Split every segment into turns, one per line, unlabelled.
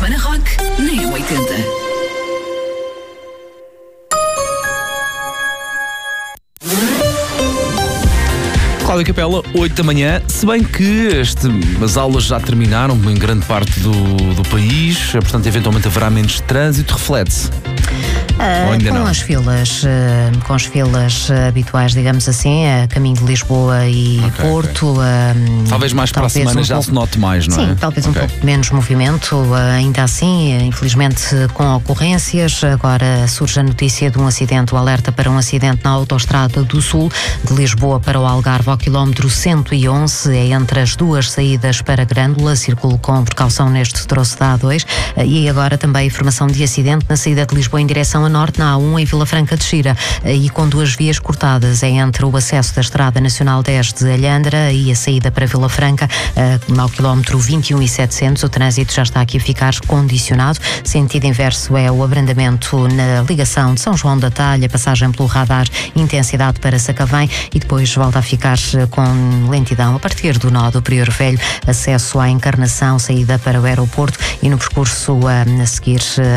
Semana Rock na M80.
Cláudia Capela, 8 da manhã, se bem que as aulas já terminaram em grande parte do país, portanto eventualmente haverá menos trânsito, reflete-se?
Com as filas habituais, digamos assim, a caminho de Lisboa e Porto.
Talvez mais para a semana já se note mais, não é?
Sim, talvez um pouco menos movimento, ainda assim, infelizmente com ocorrências. Agora surge a notícia de um acidente, o alerta para um acidente na Autostrada do Sul, de Lisboa para o Algarve, ao quilómetro 111, é entre as duas saídas para Grândola. Circulo com precaução neste troço da A2. E agora também informação de acidente na saída de Lisboa em direção a norte, na A1 em Vila Franca de Xira, e com duas vias cortadas. É entre o acesso da Estrada Nacional 10 de Alhandra e a saída para Vila Franca, ao quilómetro 21 e 700. O trânsito já está aqui a ficar condicionado. Sentido inverso é o abrandamento na ligação de São João da Talha, passagem pelo radar, intensidade para Sacavém, e depois volta a ficar com lentidão a partir do nó do Prior Velho, acesso à Encarnação, saída para o aeroporto, e no percurso a seguir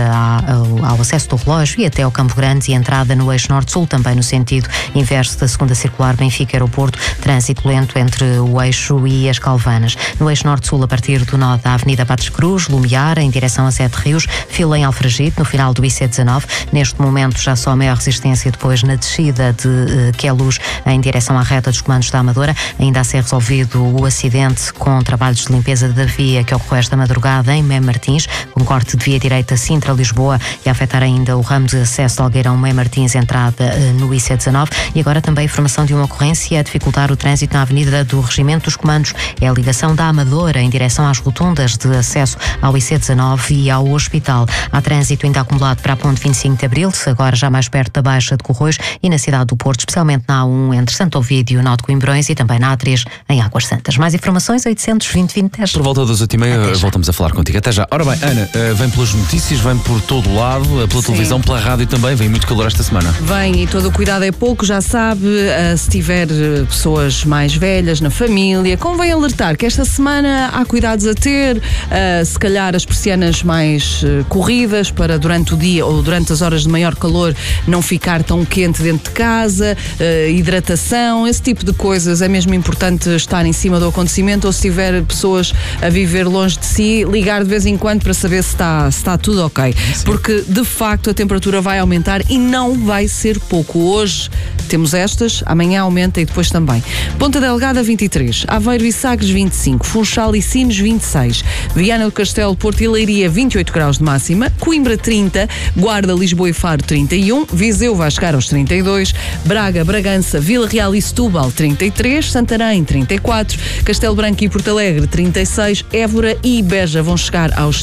ao acesso do relógio e até ao Campo Grande, e entrada no eixo norte-sul, também no sentido inverso da segunda circular Benfica-Aeroporto, trânsito lento entre o eixo e as Calvanas. No eixo norte-sul, a partir do nó da Avenida Patos Cruz, Lumiar, em direção a Sete Rios, fila em Alfragide, no final do IC19. Neste momento já só a maior resistência depois na descida de Queluz, em direção à reta dos comandos da Amadora. Ainda a ser resolvido o acidente com trabalhos de limpeza da via que ocorreu esta madrugada em Mem Martins, com corte de via direita Sintra-Lisboa, e a afetar ainda o ramo de acesso de Algueirão-Mem Martins, entrada no IC19. E agora também a informação de uma ocorrência a dificultar o trânsito na Avenida do Regimento dos Comandos. É a ligação da Amadora em direção às rotundas de acesso ao IC19 e ao hospital. Há trânsito ainda acumulado para a ponte 25 de Abril, agora já mais perto da Baixa de Corroios, e na cidade do Porto, especialmente na A1 entre Santo Ovídio e o nó de Coimbrões, e também na A3 em Águas Santas. Mais informações 820-2010.
Por volta das 8h30 voltamos a falar contigo. Até já. Ora bem, Ana, vem pelas notícias, vem por todo o lado, pela televisão, pela rádio também, vem muito calor esta semana.
Vem, e todo o cuidado é pouco, já sabe, se tiver pessoas mais velhas na família, convém alertar que esta semana há cuidados a ter, se calhar as persianas mais corridas para durante o dia ou durante as horas de maior calor não ficar tão quente dentro de casa, hidratação, esse tipo de coisas. É mesmo importante estar em cima do acontecimento, ou se tiver pessoas a viver longe de si, ligar de vez em quando para saber se está tudo ok. Sim. Porque de facto a temperatura vai aumentar e não vai ser pouco. Hoje temos estas, amanhã aumenta e depois também. Ponta Delgada 23, Aveiro e Sagres 25, Funchal e Sines 26, Viana do Castelo, Porto e Leiria 28 graus de máxima, Coimbra 30, Guarda, Lisboa e Faro 31, Viseu vai chegar aos 32, Braga, Bragança, Vila Real e Setúbal 33, Santarém 34, Castelo Branco e Porto Alegre 36, Évora e Beja vão chegar aos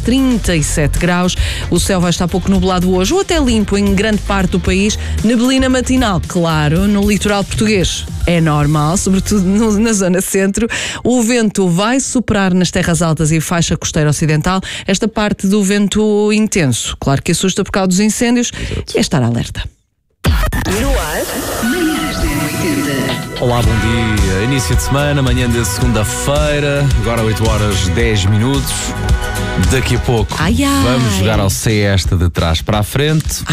37 graus. O céu vai estar pouco nublado hoje, ou até limpo em grande parte do país. Neblina matinal, claro, no litoral português é normal, sobretudo na zona centro. O vento vai superar nas terras altas e faixa costeira ocidental esta parte do vento intenso. Claro que assusta por causa dos incêndios. É estar alerta.
No ar, manhãs da M80.
Olá, bom dia. Início de semana, manhã de segunda-feira, agora 8h10. Daqui a pouco vamos jogar ao Sei Esta de trás para a frente.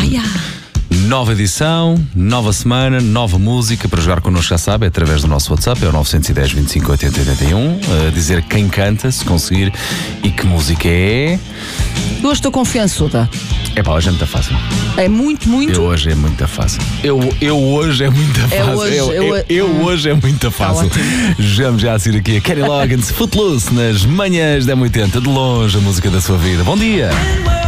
Nova edição, nova semana, nova música. Para jogar connosco, já sabe, é através do nosso WhatsApp, é o 910 25 80 81. Dizer quem canta, se conseguir, e que música é.
Eu estou confiançuda.
Hoje é muito fácil.
É muito?
Eu hoje é muito fácil. Eu hoje é muito fácil. Eu hoje é muito fácil. Jogamos já a seguir aqui a Kenny Loggins, Footloose, nas manhãs da M80. De longe, a música da sua vida. Bom dia!